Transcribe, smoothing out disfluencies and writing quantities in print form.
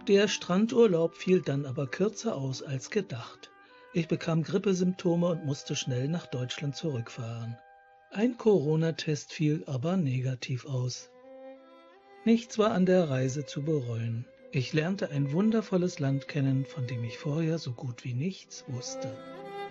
Der Strandurlaub fiel dann aber kürzer aus als gedacht. Ich bekam Grippesymptome und musste schnell nach Deutschland zurückfahren. Ein Corona-Test fiel aber negativ aus. Nichts war an der Reise zu bereuen. Ich lernte ein wundervolles Land kennen, von dem ich vorher so gut wie nichts wusste.